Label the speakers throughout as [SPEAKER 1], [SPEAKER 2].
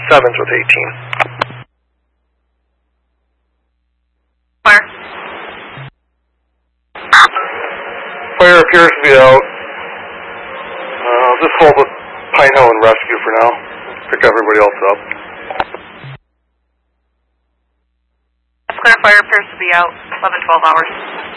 [SPEAKER 1] 7s with 18.
[SPEAKER 2] Fire.
[SPEAKER 1] Fire appears to be out. Just hold with Pine Hill and rescue for now. Pick everybody else up.
[SPEAKER 2] Clear, fire appears to be out. 11-12 hours.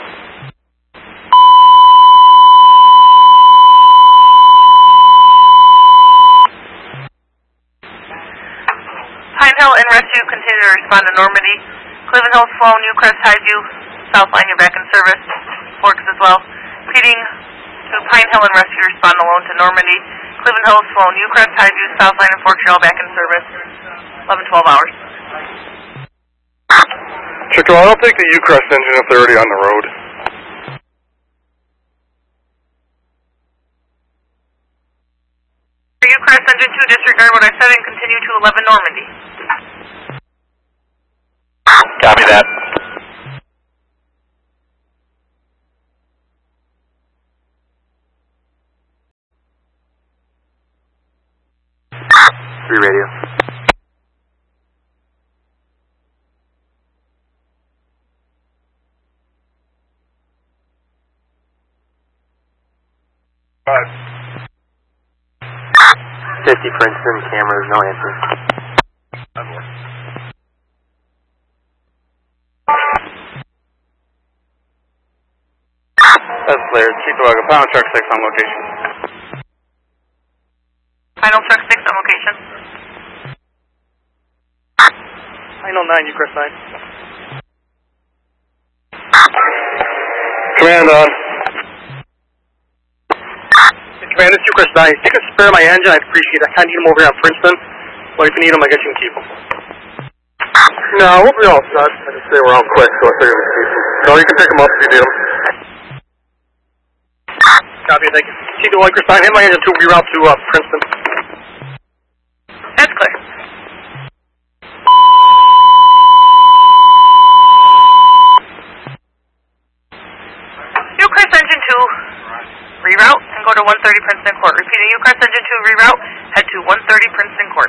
[SPEAKER 2] Pine Hill and rescue continue to respond to Normandy. Cleveland Hills, Sloan, Newcrest, Highview, South Line, you're back in service. Forks as well. Repeating to Pine Hill and rescue respond alone to Normandy. Cleveland Hills, Sloan, Newcrest, Highview, South Line, and Forks, you're all back in service. 11-12 hours.
[SPEAKER 1] Chico, I don't think the Ucrest engine if they're already on the road.
[SPEAKER 2] Ucrest engine 2, disregard what I said and continue to 11 Normandy.
[SPEAKER 3] Copy that. Radio.
[SPEAKER 1] Five.
[SPEAKER 3] 50 Princeton, cameras, no answer.
[SPEAKER 1] That's clear. Cheektowaga, Final Truck 6 on location.
[SPEAKER 2] Final Truck 6 on location.
[SPEAKER 4] Final 9, Ucrest 9.
[SPEAKER 1] Command on.
[SPEAKER 4] Command, it's Ucrest 9. If you could spare my engine, I'd appreciate it. I kind of need them over here on Princeton. But if you need them, I guess you can keep them.
[SPEAKER 1] No, we'll be all set. I just stay around quick, so I figured we'd keep them. No, you can pick them up if you need them.
[SPEAKER 4] Copy, thank you. Cheektowaga, Ucrest 9, hit my engine 2, reroute to Princeton.
[SPEAKER 2] That's clear. Ucrest engine 2, reroute and go to 130 Princeton Court. Repeating, Ucrest engine 2, reroute, head to 130 Princeton Court.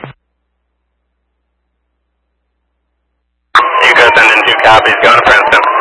[SPEAKER 3] Ucrest engine 2 copies, going to Princeton.